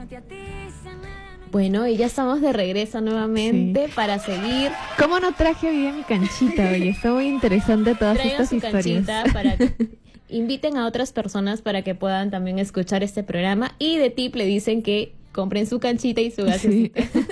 Bueno, y ya estamos de regreso nuevamente para seguir. ¿Cómo no traje hoy día mi canchita? Oye, está muy interesante todas Traigan estas su historias. canchita para que inviten a otras personas para que puedan también escuchar este programa. Y de tip le dicen que compren su canchita y su gasecita. Sí.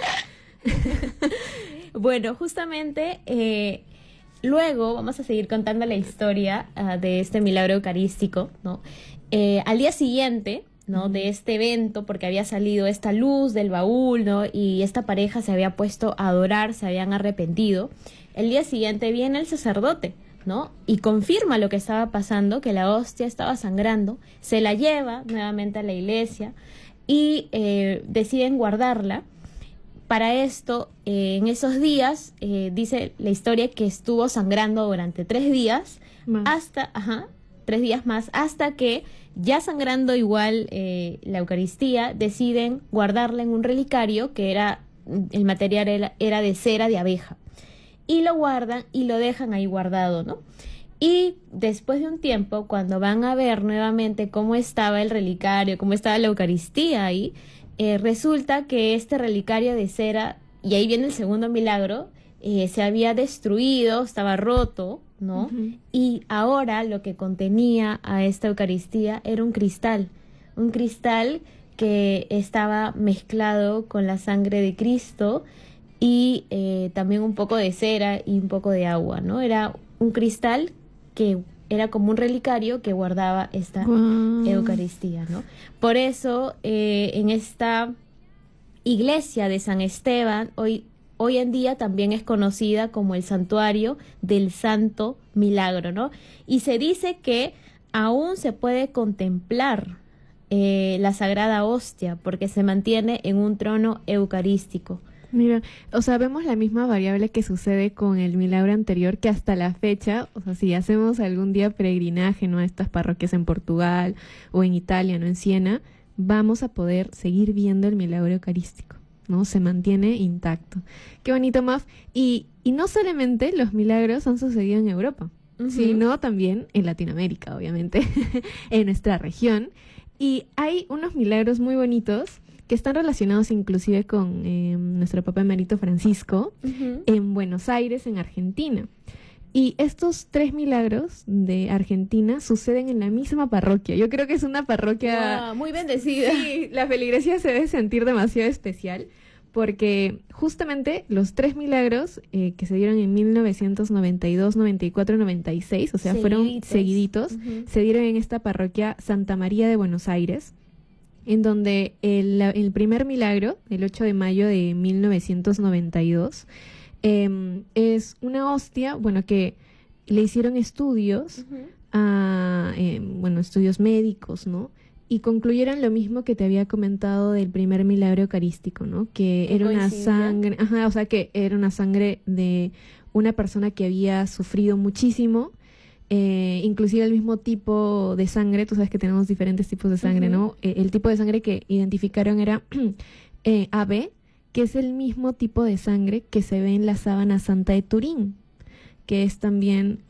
Bueno, justamente luego vamos a seguir contando la historia de este milagro eucarístico, ¿no? Al día siguiente, ¿no?, de este evento, porque había salido esta luz del baúl, ¿no?, y esta pareja se había puesto a adorar, se habían arrepentido. El día siguiente viene el sacerdote, ¿no?, y confirma lo que estaba pasando, que la hostia estaba sangrando, se la lleva nuevamente a la iglesia y deciden guardarla. Para esto, en esos días, dice la historia que estuvo sangrando durante 3 días, hasta, 3 días más, hasta que ya sangrando igual la Eucaristía, deciden guardarla en un relicario que era, el material era de cera de abeja. Y lo guardan y lo dejan ahí guardado, ¿no? Y después de un tiempo, cuando van a ver nuevamente cómo estaba el relicario, cómo estaba la Eucaristía ahí, resulta que este relicario de cera, y ahí viene el segundo milagro, se había destruido, estaba roto, ¿no? Uh-huh. Y ahora lo que contenía a esta Eucaristía era un cristal que estaba mezclado con la sangre de Cristo y también un poco de cera y un poco de agua, ¿no? Era un cristal que era como un relicario que guardaba esta Eucaristía, ¿no? Por eso, en esta iglesia de San Esteban, hoy en día también es conocida como el santuario del Santo Milagro, ¿no? Y se dice que aún se puede contemplar la Sagrada Hostia, porque se mantiene en un trono eucarístico. Mira, o sea, vemos la misma variable que sucede con el milagro anterior, que hasta la fecha, o sea, si hacemos algún día peregrinaje, ¿no?, a estas parroquias en Portugal o en Italia, ¿no?, en Siena, vamos a poder seguir viendo el milagro eucarístico, ¿no? Se mantiene intacto. Qué bonito, Maf. Y no solamente los milagros han sucedido en Europa, uh-huh, sino también en Latinoamérica, obviamente, en nuestra región. Y hay unos milagros muy bonitos que están relacionados inclusive con nuestro Papa Emérito Francisco, uh-huh, en Buenos Aires, en Argentina. Y estos 3 milagros de Argentina suceden en la misma parroquia. Yo creo que es una parroquia... muy bendecida. Sí, la feligresía se debe sentir demasiado especial, porque justamente los 3 milagros que se dieron en 1992, 94, 96, o sea, fueron seguiditos, uh-huh, se dieron en esta parroquia Santa María de Buenos Aires, en donde el primer milagro, el 8 de mayo de 1992, es una hostia, bueno, que le hicieron estudios, uh-huh, estudios médicos, ¿no? Y concluyeron lo mismo que te había comentado del primer milagro eucarístico, ¿no? Que era una sangre, que era una sangre de una persona que había sufrido muchísimo, inclusive el mismo tipo de sangre. Tú sabes que tenemos diferentes tipos de sangre, uh-huh, ¿no? El tipo de sangre que identificaron era AB, que es el mismo tipo de sangre que se ve en la sábana santa de Turín, que es también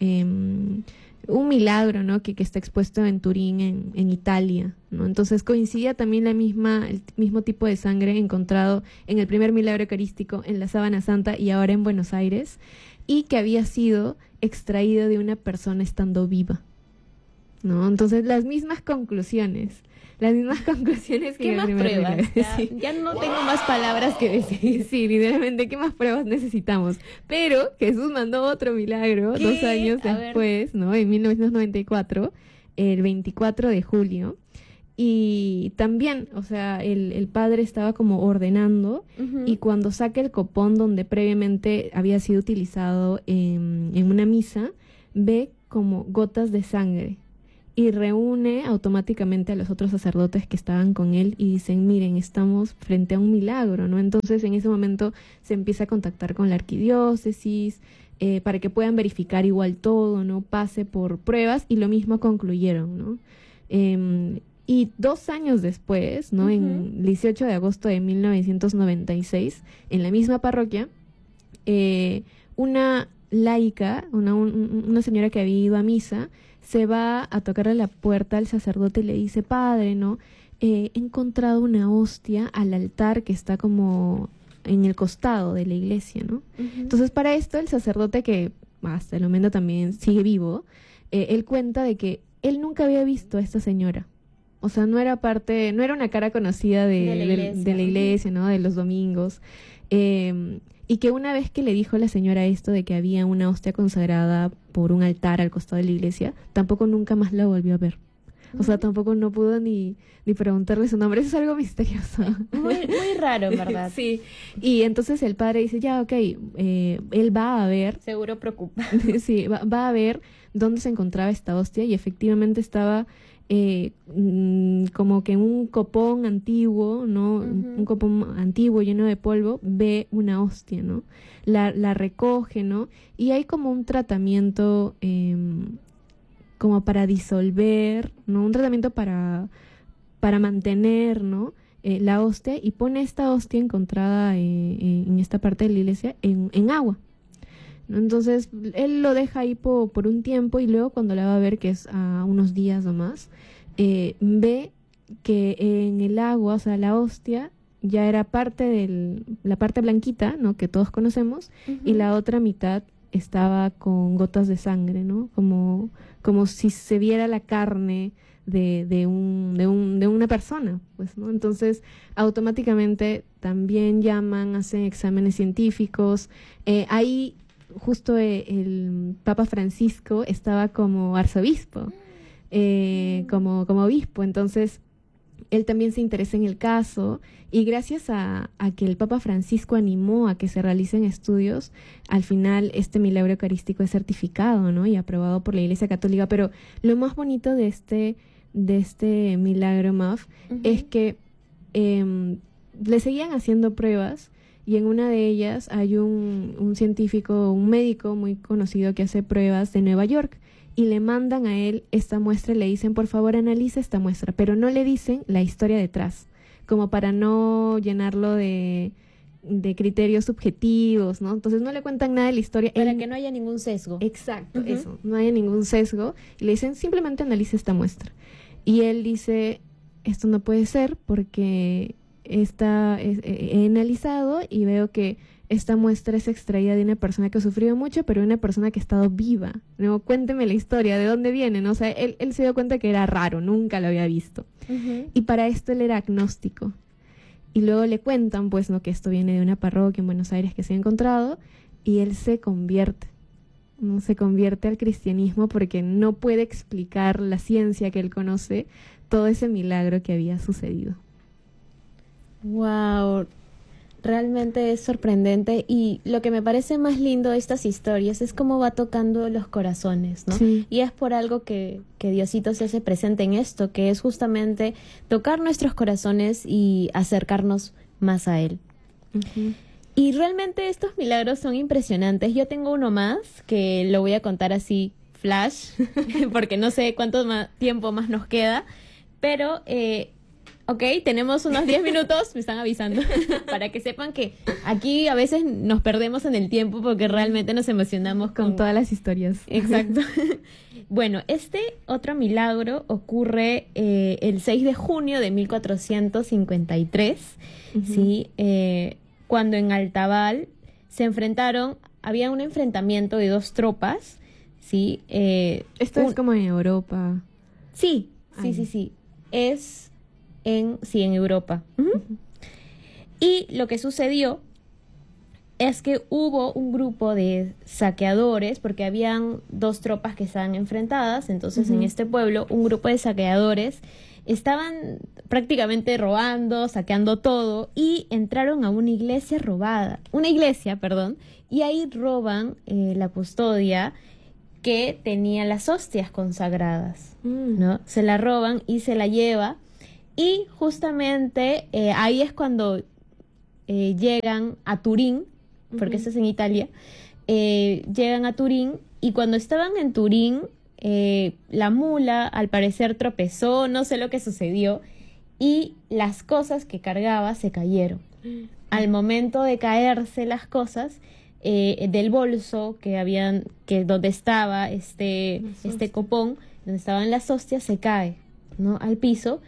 un milagro, ¿no?, que está expuesto en Turín, en Italia, ¿no? Entonces coincidía también el mismo tipo de sangre encontrado en el primer milagro eucarístico, en la sábana santa y ahora en Buenos Aires, y que había sido extraído de una persona estando viva, ¿no? Entonces las mismas conclusiones que ¿Qué más pruebas? Ya no tengo más palabras que decir. Sí, literalmente, ¿qué más pruebas necesitamos? Pero Jesús mandó otro milagro 2 años después, ¿no? En 1994, el 24 de julio. Y también, o sea, el padre estaba como ordenando, uh-huh, y cuando saca el copón donde previamente había sido utilizado en una misa, ve como gotas de sangre. Y reúne automáticamente a los otros sacerdotes que estaban con él y dicen, miren, estamos frente a un milagro, ¿no? Entonces en ese momento se empieza a contactar con la arquidiócesis para que puedan verificar igual todo, ¿no? Pase por pruebas, y lo mismo concluyeron, ¿no? Y 2 años después, ¿no? Uh-huh. En el 18 de agosto de 1996, en la misma parroquia, una laica, una señora que había ido a misa, se va a tocarle la puerta al sacerdote y le dice, padre, ¿no? he encontrado una hostia al altar que está como en el costado de la iglesia, ¿no? Entonces, para esto, el sacerdote, que hasta el momento también sigue vivo, él cuenta de que él nunca había visto a esta señora. O sea, no era una cara conocida de la iglesia, ¿no? De los domingos. Y que una vez que le dijo a la señora esto de que había una hostia consagrada por un altar al costado de la iglesia, tampoco nunca más la volvió a ver. O sea, tampoco no pudo ni preguntarle su nombre. Eso es algo misterioso. Muy, muy raro, ¿verdad? Sí. Y entonces el padre dice, ya, ok, él va a ver. Seguro preocupa. Sí, va a ver dónde se encontraba esta hostia, y efectivamente estaba como que en un copón antiguo, ¿no? Un copón antiguo lleno de polvo, ve una hostia, ¿no? La recoge, ¿no? Y hay como un tratamiento como para disolver, ¿no? Un tratamiento para mantener, ¿no? La hostia, y pone esta hostia encontrada en esta parte de la iglesia en agua, ¿no? Entonces él lo deja ahí por un tiempo, y luego cuando la va a ver, que es a unos días o más, ve que en el agua, o sea, la hostia ya era la parte blanquita, ¿no? Que todos conocemos, y la otra mitad estaba con gotas de sangre, ¿no? Como si se viera la carne de una persona, pues, ¿no? Entonces, automáticamente también llaman, hacen exámenes científicos. Ahí, justo el Papa Francisco estaba como arzobispo, como obispo. Entonces, él también se interesa en el caso, y gracias a que el Papa Francisco animó a que se realicen estudios, al final este milagro eucarístico es certificado, ¿no? Y aprobado por la Iglesia Católica. Pero lo más bonito de este milagro, Maf, es que le seguían haciendo pruebas, y en una de ellas hay un científico, un médico muy conocido que hace pruebas de Nueva York, y le mandan a él esta muestra y le dicen, por favor, analice esta muestra, pero no le dicen la historia detrás, como para no llenarlo de criterios subjetivos, ¿no? Entonces no le cuentan nada de la historia. Para que no haya ningún sesgo. Exacto, eso, no haya ningún sesgo. Y le dicen, simplemente analice esta muestra. Y él dice, esto no puede ser, porque he analizado y veo que esta muestra es extraída de una persona que ha sufrido mucho, pero una persona que ha estado viva, ¿no? Cuénteme la historia, ¿de dónde viene? ¿No? O sea, él se dio cuenta que era raro, nunca lo había visto. Y para esto él era agnóstico. Y luego le cuentan, pues, ¿no? Que esto viene de una parroquia en Buenos Aires que se ha encontrado, y él se convierte, ¿no? Se convierte al cristianismo porque no puede explicar la ciencia que él conoce todo ese milagro que había sucedido. Wow, realmente es sorprendente, y lo que me parece más lindo de estas historias es cómo va tocando los corazones, ¿no? Sí. Y es por algo que Diosito se hace presente en esto, que es justamente tocar nuestros corazones y acercarnos más a Él. Y realmente estos milagros son impresionantes. Yo tengo uno más que lo voy a contar así flash, porque no sé cuánto tiempo más nos queda, pero ok, tenemos unos 10 minutos, me están avisando, para que sepan que aquí a veces nos perdemos en el tiempo porque realmente nos emocionamos con todas las historias. Exacto. Bueno, este otro milagro ocurre el 6 de junio de 1453, ¿sí? Cuando en Altabal se enfrentaron, había un enfrentamiento de dos tropas, ¿sí? Esto es como en Europa. Sí. Es en Europa. Y lo que sucedió es que hubo un grupo de saqueadores, porque habían dos tropas que estaban enfrentadas. Entonces en este pueblo un grupo de saqueadores estaban prácticamente robando, saqueando todo, y entraron a una iglesia, y ahí roban la custodia que tenía las hostias consagradas, ¿no? Se la roban y se la lleva. Y justamente ahí es cuando llegan a Turín, porque eso es en Italia, llegan a Turín, y cuando estaban en Turín, la mula al parecer tropezó, no sé lo que sucedió, y las cosas que cargaba se cayeron. Al momento de caerse las cosas, del bolso que donde estaba este copón, donde estaban las hostias, se cae, ¿no? Al piso.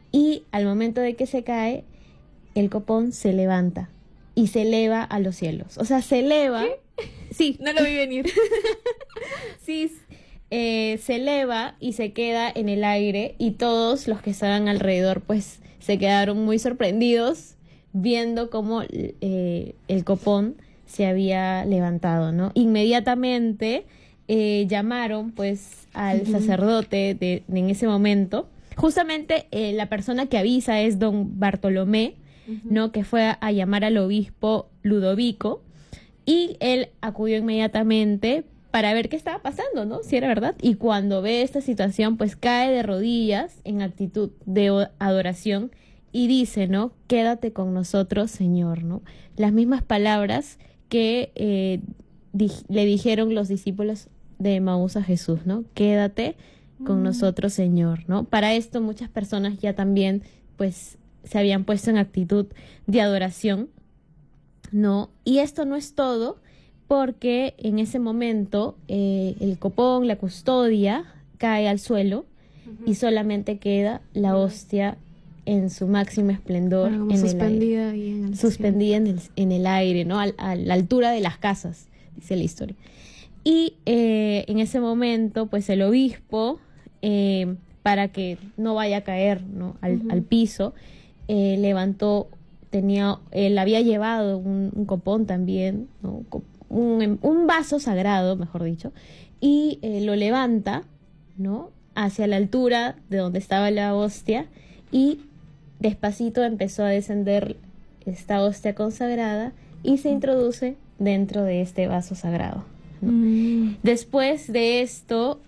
y al momento de que se cae, el copón se levanta y se eleva a los cielos. O sea, se eleva. ¿Qué? Sí. No lo vi venir. Sí, se eleva y se queda en el aire, y todos los que estaban alrededor pues se quedaron muy sorprendidos viendo cómo el copón se había levantado, ¿no? Inmediatamente llamaron pues al sacerdote en ese momento. Justamente la persona que avisa es don Bartolomé, ¿no? Que fue a llamar al obispo Ludovico, y él acudió inmediatamente para ver qué estaba pasando, ¿no? Si era verdad. Y cuando ve esta situación, pues cae de rodillas en actitud de adoración y dice, ¿no? Quédate con nosotros, Señor, ¿no? Las mismas palabras que le dijeron los discípulos de Emaús a Jesús, ¿no? Quédate con nosotros, Señor, ¿no? Para esto muchas personas ya también, pues, se habían puesto en actitud de adoración, ¿no? Y esto no es todo, porque en ese momento el copón, la custodia, cae al suelo y solamente queda la hostia en su máximo esplendor, como en suspendida el aire, ahí en el suspendida en el aire, ¿no? A la altura de las casas, dice la historia. Y en ese momento, pues el obispo, para que no vaya a caer, ¿no? al piso, levantó, él había llevado un copón también, ¿no? Un vaso sagrado, mejor dicho, y lo levanta, ¿no? Hacia la altura de donde estaba la hostia, y despacito empezó a descender esta hostia consagrada y se introduce dentro de este vaso sagrado, ¿no? Después de esto,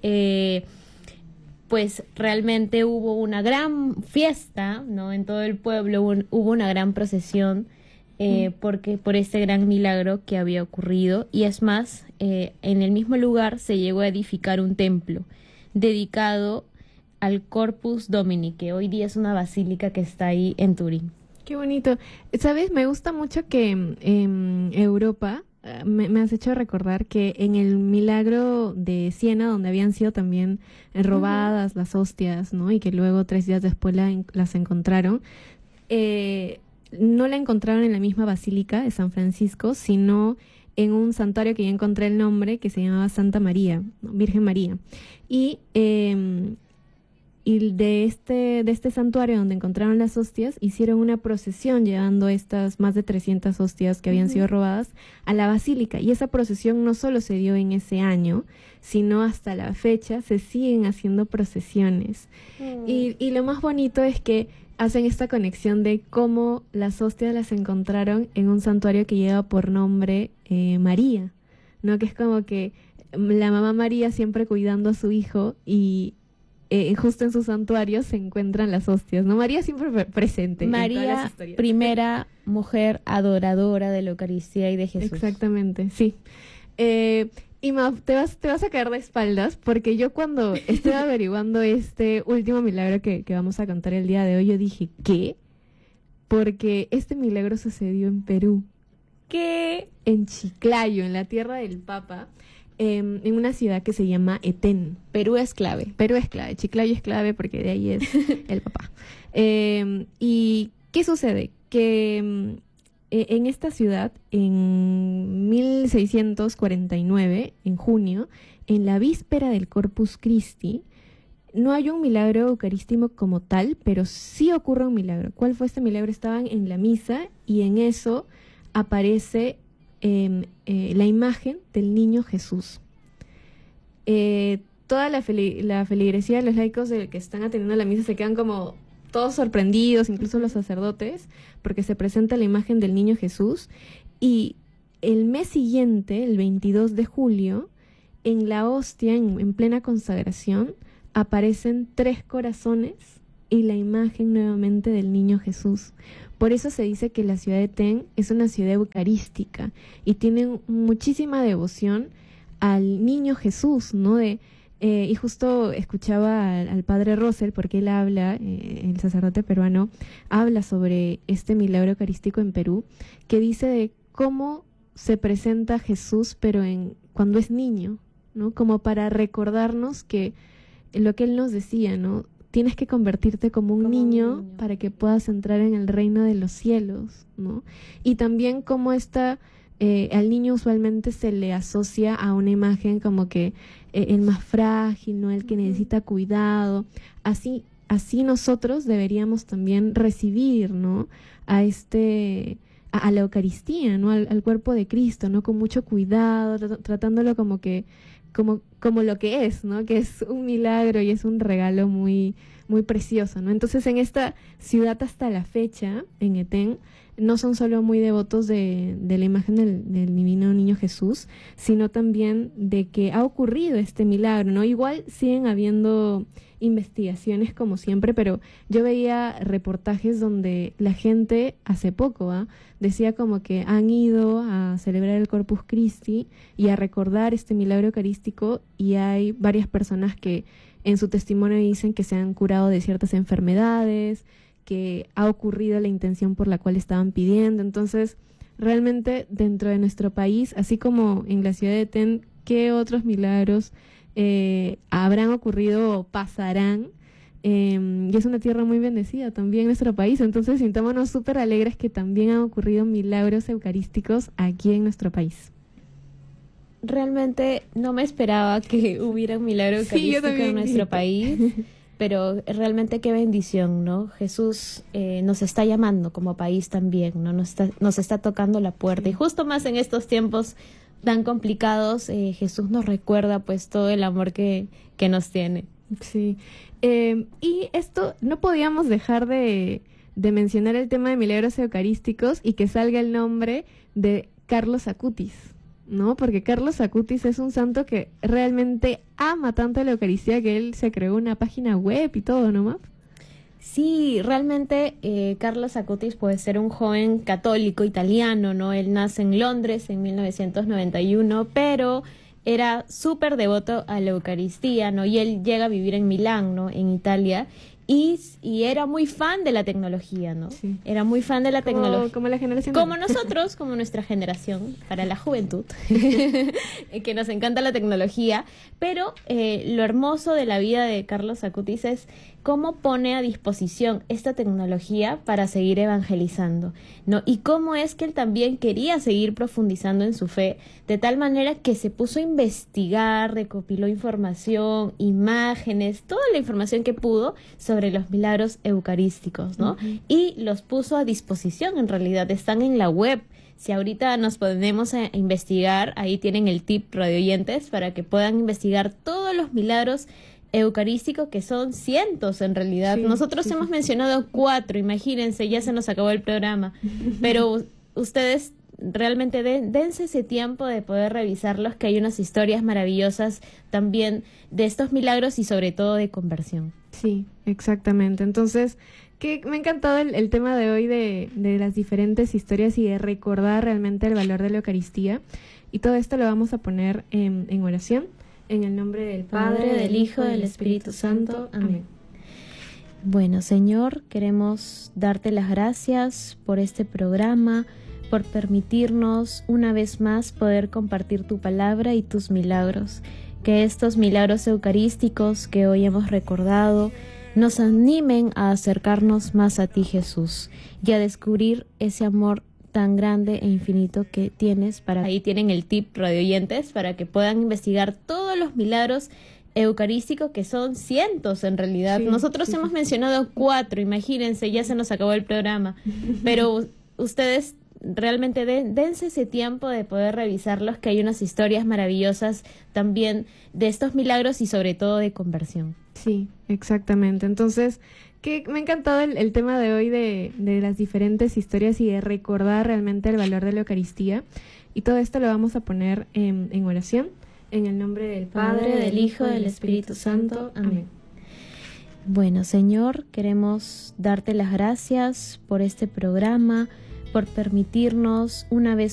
pues realmente hubo una gran fiesta, ¿no? En todo el pueblo hubo una gran procesión, porque por este gran milagro que había ocurrido. Y es más, en el mismo lugar se llegó a edificar un templo dedicado al Corpus Domini, que hoy día es una basílica que está ahí en Turín. Qué bonito. ¿Sabes? Me gusta mucho que en Europa me has hecho recordar que en el milagro de Siena, donde habían sido también robadas las hostias, ¿no? Y que luego 3 días después las encontraron, no la encontraron en la misma basílica de San Francisco, sino en un santuario que ya encontré el nombre, que se llamaba Santa María, ¿no? Virgen María. Y de este santuario donde encontraron las hostias, hicieron una procesión llevando estas más de 300 hostias que habían sido robadas a la basílica. Y esa procesión no solo se dio en ese año, sino hasta la fecha se siguen haciendo procesiones. Y lo más bonito es que hacen esta conexión de cómo las hostias las encontraron en un santuario que lleva por nombre María, ¿no? Que es como que la mamá María siempre cuidando a su hijo, y justo en su santuario se encuentran las hostias, ¿no? María siempre presente. María, primera mujer adoradora de la Eucaristía y de Jesús. Exactamente, sí. Y te vas a caer de espaldas, porque yo cuando estoy averiguando este último milagro que vamos a contar el día de hoy, yo dije, ¿qué? Porque este milagro sucedió en Perú. ¿Qué? En Chiclayo, en la tierra del Papa, en una ciudad que se llama Etén. Perú es clave. Perú es clave, Chiclayo es clave porque de ahí es el papá. ¿Y qué sucede? Que en esta ciudad, en 1649, en junio, en la víspera del Corpus Christi, no hay un milagro eucarístico como tal, pero sí ocurre un milagro. ¿Cuál fue este milagro? Estaban en la misa y en eso aparece la imagen del niño Jesús. Toda la feligresía de los laicos que están atendiendo la misa se quedan como todos sorprendidos, incluso los sacerdotes, porque se presenta la imagen del niño Jesús. Y el mes siguiente, el 22 de julio, en la hostia, en plena consagración, aparecen 3 corazones y la imagen nuevamente del niño Jesús. Por eso se dice que la ciudad de Etén es una ciudad eucarística y tienen muchísima devoción al niño Jesús, ¿no? Y justo escuchaba al padre Rosel, porque él habla, el sacerdote peruano, habla sobre este milagro eucarístico en Perú, que dice de cómo se presenta Jesús, pero cuando es niño, ¿no? Como para recordarnos que lo que él nos decía, ¿no? tienes que convertirte como un niño para que puedas entrar en el reino de los cielos, ¿no? Y también como al niño usualmente se le asocia a una imagen como que el más frágil, ¿no? El que necesita cuidado. Así nosotros deberíamos también recibir, ¿no? A la Eucaristía, ¿no? Al cuerpo de Cristo, ¿no? Con mucho cuidado, tratándolo como lo que es, ¿no? Que es un milagro y es un regalo muy, muy precioso, ¿no? Entonces, en esta ciudad hasta la fecha, en Etén, no son solo muy devotos de la imagen del divino niño Jesús, sino también de que ha ocurrido este milagro, ¿no? Igual siguen habiendo investigaciones como siempre, pero yo veía reportajes donde la gente hace poco decía como que han ido a celebrar el Corpus Christi y a recordar este milagro eucarístico, y hay varias personas que en su testimonio dicen que se han curado de ciertas enfermedades, que ha ocurrido la intención por la cual estaban pidiendo. Entonces, realmente dentro de nuestro país, así como en la ciudad de Etén, ¿qué otros milagros habrán ocurrido o pasarán? Y es una tierra muy bendecida también nuestro país, entonces sintámonos súper alegres que también han ocurrido milagros eucarísticos aquí en nuestro país. Realmente no me esperaba que hubiera un milagro eucarístico en nuestro país, pero realmente qué bendición, ¿no? Jesús nos está llamando como país también, ¿no? Nos está tocando la puerta, y justo más en estos tiempos tan complicados, Jesús nos recuerda pues todo el amor que nos tiene. Sí, y esto no podíamos dejar de mencionar el tema de milagros eucarísticos y que salga el nombre de Carlos Acutis, ¿no? Porque Carlos Acutis es un santo que realmente ama tanto la Eucaristía que él se creó una página web y todo, ¿no, Map? Sí, realmente Carlos Acutis puede ser un joven católico italiano, ¿no? Él nace en Londres en 1991, pero era súper devoto a la Eucaristía, ¿no? Y él llega a vivir en Milán, ¿no? En Italia. Y era muy fan de la tecnología, ¿no? Sí. Era muy fan de la tecnología. Como la generación. Como nosotros, como nuestra generación, para la juventud, que nos encanta la tecnología. Pero lo hermoso de la vida de Carlos Acutis es cómo pone a disposición esta tecnología para seguir evangelizando, ¿no? Y cómo es que él también quería seguir profundizando en su fe, de tal manera que se puso a investigar, recopiló información, imágenes, toda la información que pudo sobre los milagros eucarísticos, ¿no? Uh-huh. Y los puso a disposición, en realidad, están en la web. Si ahorita nos ponemos a investigar, ahí tienen el tip, radioyentes, para que puedan investigar todos los milagros eucarísticos, que son cientos en realidad. Sí, nosotros hemos mencionado 4, imagínense, ya se nos acabó el programa, pero ustedes realmente dense ese tiempo de poder revisarlos, que hay unas historias maravillosas también de estos milagros y sobre todo de conversión. Sí, exactamente. Entonces, que me ha encantado el tema de hoy de las diferentes historias y de recordar realmente el valor de la Eucaristía, y todo esto lo vamos a poner en oración. En el nombre del Padre, del Hijo, del Espíritu Santo. Amén. Bueno, Señor, queremos darte las gracias por este programa, por permitirnos una vez más poder compartir tu palabra y tus milagros. Que estos milagros eucarísticos que hoy hemos recordado nos animen a acercarnos más a ti, Jesús, y a descubrir ese amor tan grande e infinito que tienes. Ahí tienen el tip, radioyentes, para que puedan investigar todos los milagros eucarísticos, que son cientos en realidad. Sí, nosotros hemos mencionado 4, imagínense, ya se nos acabó el programa, pero ustedes realmente dense ese tiempo de poder revisarlos, que hay unas historias maravillosas también de estos milagros y sobre todo de conversión. Sí, exactamente. Entonces, que me ha encantado el tema de hoy de las diferentes historias y de recordar realmente el valor de la Eucaristía, y todo esto lo vamos a poner en oración. En el nombre del Padre, del Hijo, del Espíritu Santo. Amén. Bueno, Señor, queremos darte las gracias por este programa, por permitirnos una vez